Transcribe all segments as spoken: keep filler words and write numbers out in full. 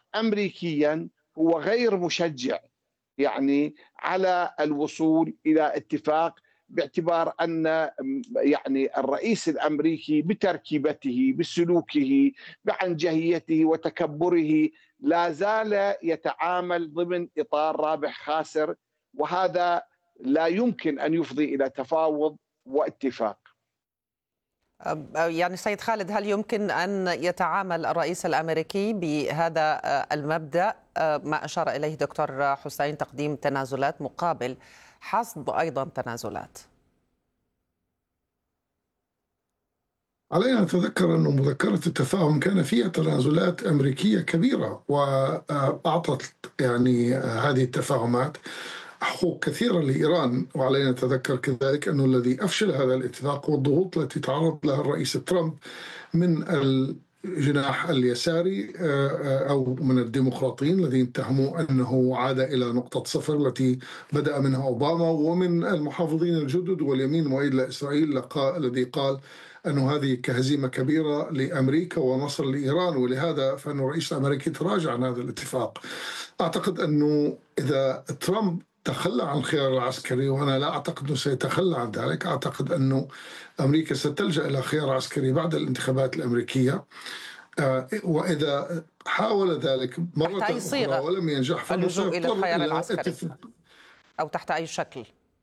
أمريكيا هو غير مشجع يعني على الوصول إلى اتفاق، باعتبار أن يعني الرئيس الأمريكي بتركيبته بسلوكه بعنجهيته وتكبره لا زال يتعامل ضمن إطار رابح خاسر، وهذا لا يمكن أن يفضي إلى تفاوض واتفاق. يعني سيد خالد، هل يمكن أن يتعامل الرئيس الأمريكي بهذا المبدأ ما أشار إليه دكتور حسين، تقديم تنازلات مقابل حصد أيضا تنازلات؟ علينا نتذكر أن مذكرة التفاهم كان فيها تنازلات أمريكية كبيرة، وأعطت يعني هذه التفاهمات حقوق كثيرة لإيران. وعلينا نتذكر كذلك أنه الذي أفشل هذا الاتفاق والضغوط التي تعرض لها الرئيس ترامب من الجناح اليساري أو من الديمقراطيين الذين اتهموا أنه عاد إلى نقطة صفر التي بدأ منها أوباما، ومن المحافظين الجدد واليمين المؤيد لإسرائيل الذي قال أنه هذه كهزيمة كبيرة لأمريكا ونصر لإيران، ولهذا فإن الرئيس الأمريكي تراجع عن هذا الاتفاق. أعتقد أنه إذا ترامب تخلى عن الخيار العسكري، وأنا لا أعتقد أنه سيتخلى عن ذلك، أعتقد أنه أمريكا ستلجأ إلى خيار عسكري بعد الانتخابات الأمريكية، وإذا حاول ذلك مرة أخرى ولم ينجح فاللجوء إلى الخيار العسكري أو تحت أي شكل.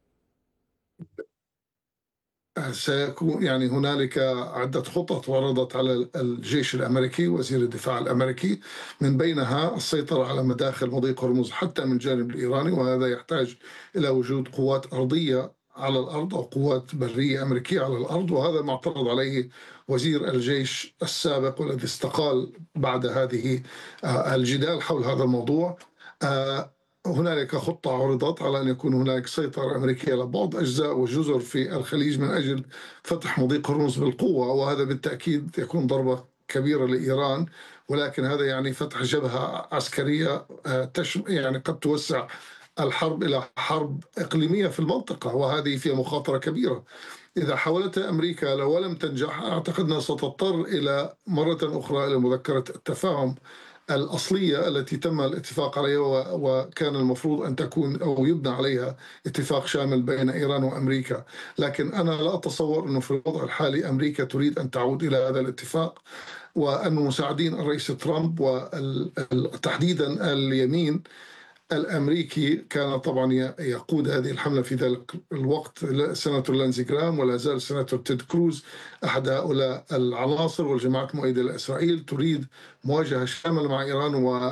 سيكون يعني هنالك عدة خطط وردت على الجيش الأمريكي وزير الدفاع الأمريكي، من بينها السيطرة على مداخل مضيق هرمز حتى من الجانب الإيراني، وهذا يحتاج إلى وجود قوات أرضية على الأرض أو قوات برية أمريكية على الأرض، وهذا ما اعترض عليه وزير الجيش السابق والذي استقال بعد هذه الجدال حول هذا الموضوع. هنالك خطة عرضت على أن يكون هناك سيطرة أمريكية على بعض أجزاء وجزر في الخليج من أجل فتح مضيق هرمز بالقوة، وهذا بالتأكيد يكون ضربة كبيرة لإيران، ولكن هذا يعني فتح جبهة عسكرية يعني قد توسع الحرب إلى حرب إقليمية في المنطقة، وهذه فيها مخاطرة كبيرة. إذا حاولتها أمريكا لو لم تنجح، أعتقد أنها ستضطر إلى مرة أخرى إلى مذكرة التفاهم الأصلية التي تم الاتفاق عليها، وكان المفروض أن تكون أو يبنى عليها اتفاق شامل بين إيران وأمريكا. لكن أنا لا أتصور أنه في الوضع الحالي أمريكا تريد أن تعود إلى هذا الاتفاق، وأن مساعدين الرئيس ترامب وتحديدا اليمين الأمريكي كان طبعا يقود هذه الحملة في ذلك الوقت سيناتور لينزي جرام، ولا زال سيناتور تيد كروز أحد هؤلاء العناصر والجماعات المؤيدة لإسرائيل تريد مواجهة شاملة مع إيران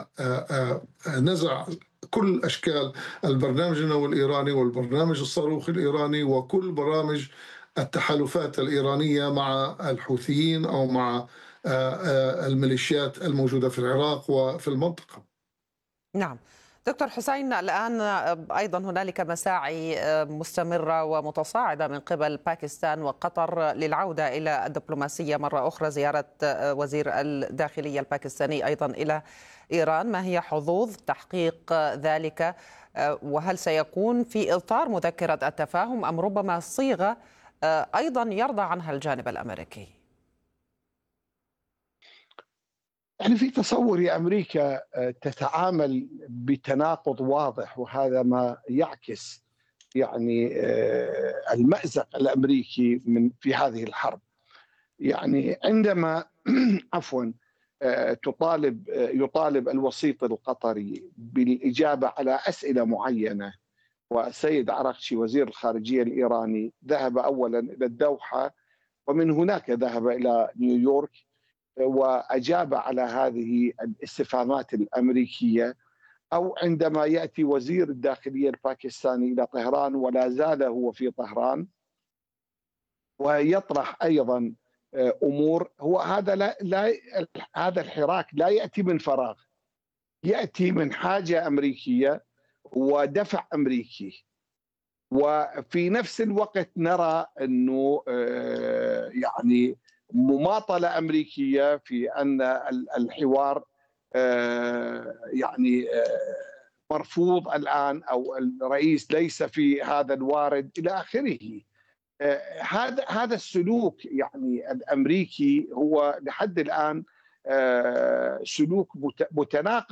ونزع كل أشكال البرنامج النووي الإيراني والبرنامج الصاروخي الإيراني وكل برامج التحالفات الإيرانية مع الحوثيين أو مع الميليشيات الموجودة في العراق وفي المنطقة. نعم دكتور حسين، الآن أيضا هنالك مساعي مستمرة ومتصاعدة من قبل باكستان وقطر للعودة إلى الدبلوماسية مرة أخرى، زيارة وزير الداخلية الباكستاني أيضا إلى إيران. ما هي حظوظ تحقيق ذلك، وهل سيكون في إطار مذكرة التفاهم أم ربما صيغة أيضا يرضى عنها الجانب الأمريكي؟ يعني في تصوري أمريكا تتعامل بتناقض واضح، وهذا ما يعكس يعني المأزق الأمريكي من في هذه الحرب. يعني عندما عفوا تطالب يطالب الوسيط القطري بالإجابة على أسئلة معينة، والسيد عراقشي وزير الخارجية الإيراني ذهب أولا إلى الدوحة ومن هناك ذهب إلى نيويورك وأجاب على هذه الاستفهامات الأمريكية، أو عندما يأتي وزير الداخلية الباكستاني إلى طهران ولا زال هو في طهران ويطرح أيضا أمور، هو هذا لا, لا هذا الحراك لا يأتي من فراغ، يأتي من حاجة أمريكية ودفع أمريكي. وفي نفس الوقت نرى أنه يعني مماطلة أمريكية في أن الحوار يعني مرفوض الآن، أو الرئيس ليس في هذا الوارد إلى آخره. هذا هذا السلوك يعني الأمريكي هو لحد الآن سلوك متناقض